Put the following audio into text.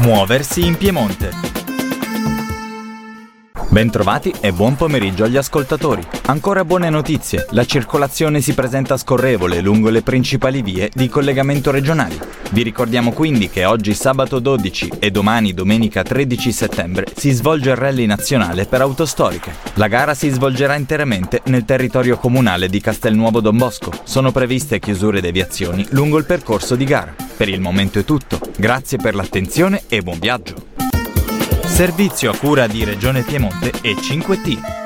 Muoversi in Piemonte. Bentrovati e buon pomeriggio agli ascoltatori. Ancora buone notizie. La circolazione si presenta scorrevole lungo le principali vie di collegamento regionali. Vi ricordiamo quindi che oggi sabato 12 e domani domenica 13 settembre si svolge il rally nazionale per auto storiche. La gara si svolgerà interamente nel territorio comunale di Castelnuovo Don Bosco. Sono previste chiusure e deviazioni lungo il percorso di gara. Per il momento è tutto. Grazie per l'attenzione e buon viaggio. Servizio a cura di Regione Piemonte e 5T.